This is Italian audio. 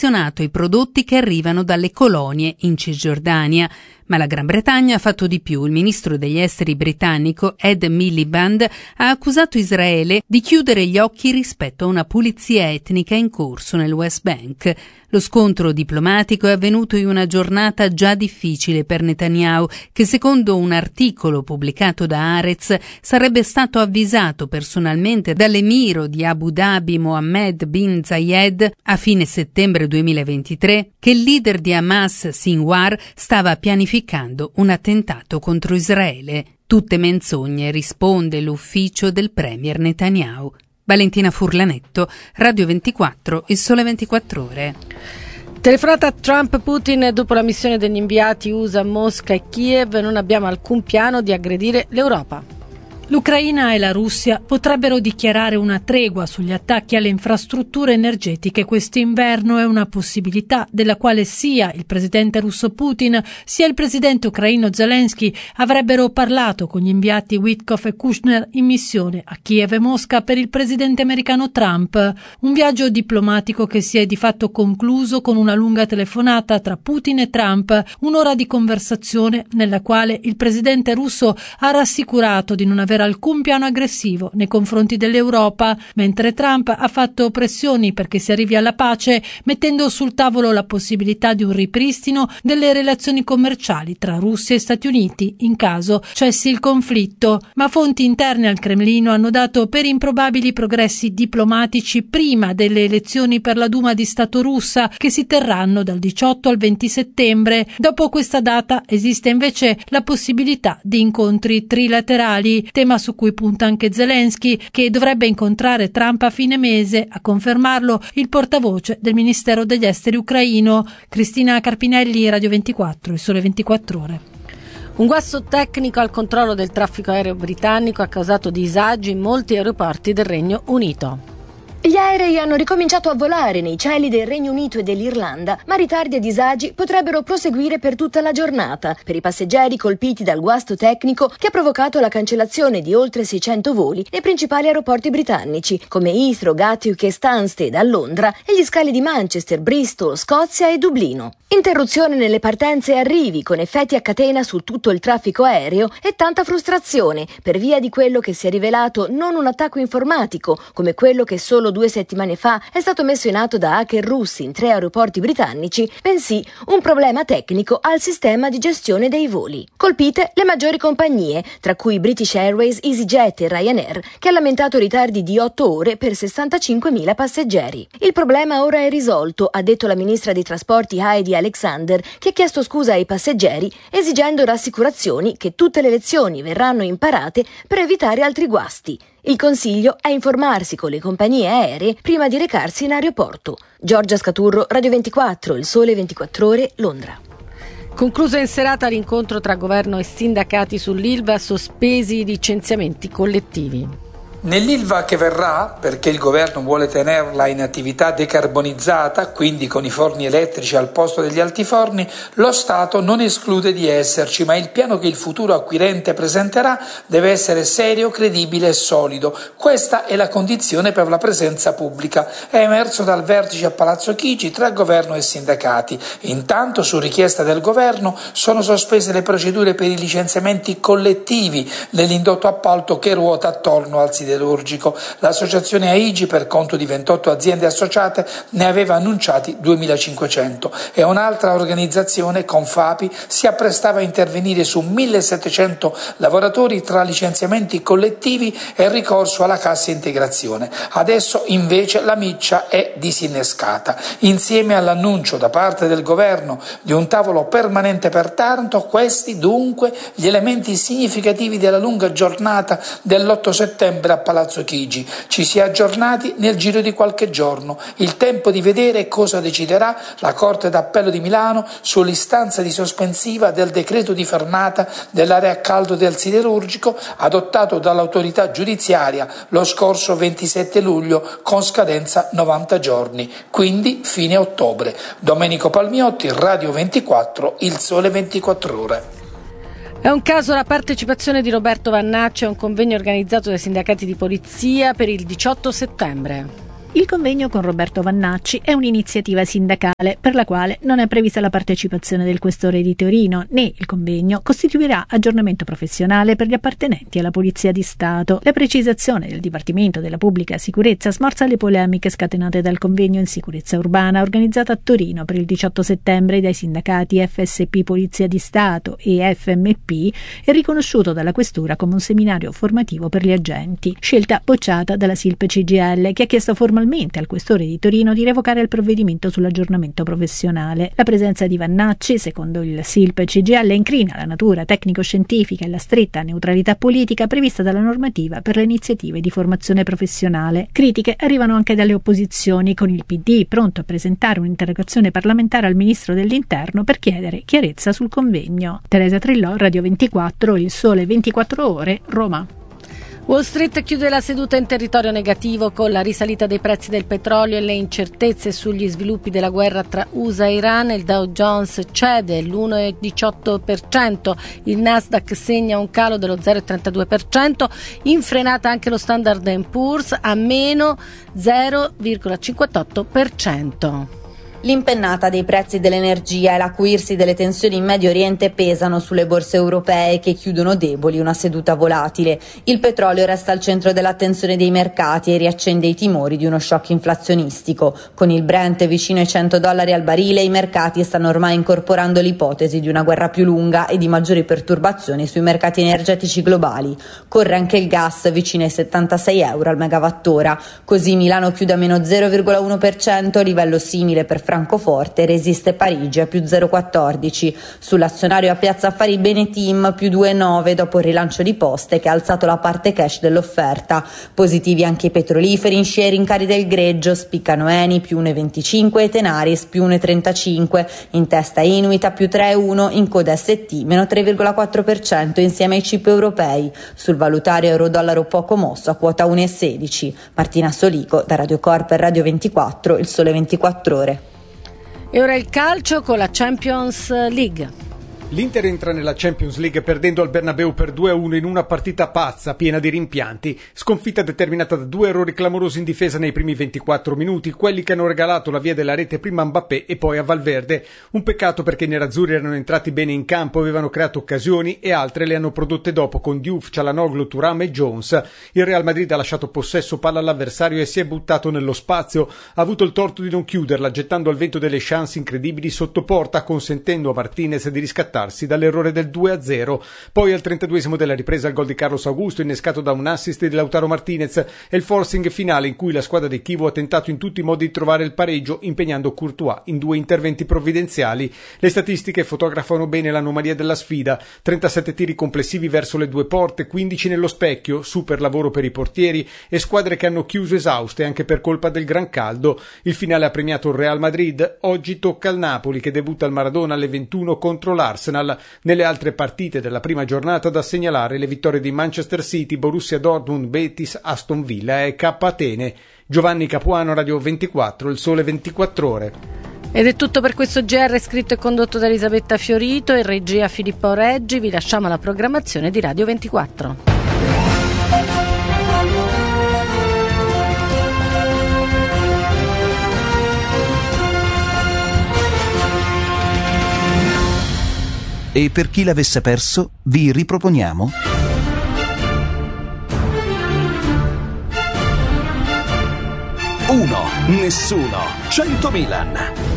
condizionato i prodotti che arrivano dalle colonie in Cisgiordania. Ma la Gran Bretagna ha fatto di più. Il ministro degli esteri britannico Ed Miliband ha accusato Israele di chiudere gli occhi rispetto a una pulizia etnica in corso nel West Bank. Lo scontro diplomatico è avvenuto in una giornata già difficile per Netanyahu, che secondo un articolo pubblicato da Haaretz sarebbe stato avvisato personalmente dall'emiro di Abu Dhabi Mohammed bin Zayed a fine settembre 2023 che il leader di Hamas Sinwar stava pianificando un attentato contro Israele. Tutte menzogne, risponde l'ufficio del premier Netanyahu. Valentina Furlanetto, Radio 24, Il Sole 24 Ore. Telefonata a Trump-Putin dopo la missione degli inviati USA a Mosca e Kiev, non abbiamo alcun piano di aggredire l'Europa. L'Ucraina e la Russia potrebbero dichiarare una tregua sugli attacchi alle infrastrutture energetiche quest'inverno. È una possibilità della quale sia il presidente russo Putin sia il presidente ucraino Zelensky avrebbero parlato con gli inviati Witkoff e Kushner in missione a Kiev e Mosca per il presidente americano Trump. Un viaggio diplomatico che si è di fatto concluso con una lunga telefonata tra Putin e Trump, un'ora di conversazione nella quale il presidente russo ha rassicurato di non avere alcun piano aggressivo nei confronti dell'Europa, mentre Trump ha fatto pressioni perché si arrivi alla pace, mettendo sul tavolo la possibilità di un ripristino delle relazioni commerciali tra Russia e Stati Uniti in caso cessi il conflitto. Ma fonti interne al Cremlino hanno dato per improbabili progressi diplomatici prima delle elezioni per la Duma di Stato russa che si terranno dal 18 al 20 settembre. Dopo questa data esiste invece la possibilità di incontri trilaterali, tema su cui punta anche Zelensky, che dovrebbe incontrare Trump a fine mese. A confermarlo il portavoce del Ministero degli Esteri ucraino. Cristina Carpinelli, Radio 24, Il Sole 24 Ore. Un guasto tecnico al controllo del traffico aereo britannico ha causato disagi in molti aeroporti del Regno Unito. Gli aerei hanno ricominciato a volare nei cieli del Regno Unito e dell'Irlanda, ma ritardi e disagi potrebbero proseguire per tutta la giornata per i passeggeri colpiti dal guasto tecnico che ha provocato la cancellazione di oltre 600 voli nei principali aeroporti britannici, come Heathrow, Gatwick e Stansted a Londra e gli scali di Manchester, Bristol, Scozia e Dublino. Interruzione nelle partenze e arrivi con effetti a catena su tutto il traffico aereo e tanta frustrazione per via di quello che si è rivelato non un attacco informatico, come quello che solo 2 settimane fa è stato messo in atto da hacker russi in 3 aeroporti britannici, bensì un problema tecnico al sistema di gestione dei voli. Colpite le maggiori compagnie, tra cui British Airways, EasyJet e Ryanair, che ha lamentato ritardi di 8 ore per 65.000 passeggeri. Il problema ora è risolto, ha detto la ministra dei trasporti Heidi Alexander, che ha chiesto scusa ai passeggeri esigendo rassicurazioni che tutte le lezioni verranno imparate per evitare altri guasti. Il consiglio è informarsi con le compagnie aeree prima di recarsi in aeroporto. Giorgia Scaturro, Radio 24, Il Sole 24 Ore, Londra. Concluso in serata l'incontro tra governo e sindacati sull'Ilva, sospesi i licenziamenti collettivi. Nell'Ilva che verrà, perché il governo vuole tenerla in attività decarbonizzata, quindi con i forni elettrici al posto degli altiforni, lo Stato non esclude di esserci, ma il piano che il futuro acquirente presenterà deve essere serio, credibile e solido. Questa è la condizione per la presenza pubblica. È emerso dal vertice a Palazzo Chigi tra governo e sindacati. Intanto, su richiesta del governo, sono sospese le procedure per i licenziamenti collettivi nell'indotto appalto che ruota attorno al siderurgico. L'associazione AIGI, per conto di 28 aziende associate, ne aveva annunciati 2.500 e un'altra organizzazione, Confapi, si apprestava a intervenire su 1.700 lavoratori tra licenziamenti collettivi e ricorso alla cassa integrazione. Adesso invece la miccia è disinnescata. Insieme all'annuncio da parte del governo di un tavolo permanente per Taranto, questi dunque gli elementi significativi della lunga giornata dell'8 settembre a Palazzo Chigi. Ci si è aggiornati nel giro di qualche giorno. Il tempo di vedere cosa deciderà la Corte d'Appello di Milano sull'istanza di sospensiva del decreto di fermata dell'area a caldo del siderurgico adottato dall'autorità giudiziaria lo scorso 27 luglio con scadenza 90 giorni, quindi fine ottobre. Domenico Palmiotti, Radio 24, Il Sole 24 Ore. È un caso la partecipazione di Roberto Vannacci a un convegno organizzato dai sindacati di polizia per il 18 settembre. Il convegno con Roberto Vannacci è un'iniziativa sindacale per la quale non è prevista la partecipazione del Questore di Torino, né il convegno costituirà aggiornamento professionale per gli appartenenti alla Polizia di Stato. La precisazione del Dipartimento della Pubblica Sicurezza smorza le polemiche scatenate dal convegno in sicurezza urbana organizzato a Torino per il 18 settembre dai sindacati FSP Polizia di Stato e FMP e riconosciuto dalla Questura come un seminario formativo per gli agenti, scelta bocciata dalla SILP CGIL, che ha chiesto formalmente al Questore di Torino di revocare il provvedimento sull'aggiornamento professionale. La presenza di Vannacci, secondo il SILP CGIL, incrina la natura tecnico-scientifica e la stretta neutralità politica prevista dalla normativa per le iniziative di formazione professionale. Critiche arrivano anche dalle opposizioni, con il PD pronto a presentare un'interrogazione parlamentare al Ministro dell'Interno per chiedere chiarezza sul convegno. Teresa Trillò, Radio 24, Il Sole 24 Ore, Roma. Wall Street chiude la seduta in territorio negativo con la risalita dei prezzi del petrolio e le incertezze sugli sviluppi della guerra tra USA e Iran. Il Dow Jones cede l'1,18%, il Nasdaq segna un calo dello 0,32%, in frenata anche lo Standard & Poor's a meno 0,58%. L'impennata dei prezzi dell'energia e l'acuirsi delle tensioni in Medio Oriente pesano sulle borse europee, che chiudono deboli una seduta volatile. Il petrolio resta al centro dell'attenzione dei mercati e riaccende i timori di uno shock inflazionistico. Con il Brent vicino ai $100 al barile, i mercati stanno ormai incorporando l'ipotesi di una guerra più lunga e di maggiori perturbazioni sui mercati energetici globali. Corre anche il gas vicino ai €76 al megawattora. Così Milano chiude a meno 0,1%, livello simile per Francoforte, resiste Parigi a più 0,14. Sull'azionario a Piazza Affari Beneteam più 2,9 dopo il rilancio di Poste, che ha alzato la parte cash dell'offerta. Positivi anche i petroliferi in scia ai rincari del greggio, spiccano Eni più 1,25 e Tenaris più 1,35. In testa Inuit a più 3,1, in coda ST meno 3,4% insieme ai chip europei. Sul valutario euro-dollaro poco mosso a quota 1,16. Martina Solico da Radio Corp e Radio 24, Il Sole 24 Ore. E ora il calcio con la Champions League. L'Inter entra nella Champions League perdendo al Bernabeu per 2-1 in una partita pazza, piena di rimpianti. Sconfitta determinata da due errori clamorosi in difesa nei primi 24 minuti, quelli che hanno regalato la via della rete prima a Mbappé e poi a Valverde. Un peccato, perché i nerazzurri erano entrati bene in campo, avevano creato occasioni e altre le hanno prodotte dopo con Diouf, Çalhanoğlu, Thuram e Jones. Il Real Madrid ha lasciato possesso palla all'avversario e si è buttato nello spazio. Ha avuto il torto di non chiuderla, gettando al vento delle chance incredibili sotto porta, consentendo a Martinez di riscattare dall'errore del 2-0. Poi al 32esimo della ripresa il gol di Carlos Augusto, innescato da un assist di Lautaro Martinez, e il forcing finale in cui la squadra di Chievo ha tentato in tutti i modi di trovare il pareggio, impegnando Courtois in due interventi provvidenziali. Le statistiche fotografano bene l'anomalia della sfida: 37 tiri complessivi verso le due porte, 15 nello specchio, super lavoro per i portieri e squadre che hanno chiuso esauste anche per colpa del gran caldo. Il finale ha premiato il Real Madrid. Oggi tocca al Napoli, che debutta al Maradona alle 21 contro l'Arsenal. Nelle altre partite della prima giornata da segnalare le vittorie di Manchester City, Borussia Dortmund, Betis, Aston Villa e K Atene. Giovanni Capuano, Radio 24, Il Sole 24 Ore. Ed è tutto per questo GR, scritto e condotto da Elisabetta Fiorito e regia Filippo Reggi. Vi lasciamo alla programmazione di Radio 24. E per chi l'avesse perso, vi riproponiamo Uno, nessuno, 100 Milan.